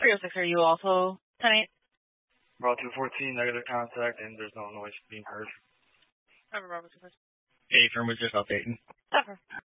306, are you also 10-8? Bravo 214, negative contact, and there's no noise being heard. Bravo 214. A firm was just updating. Okay.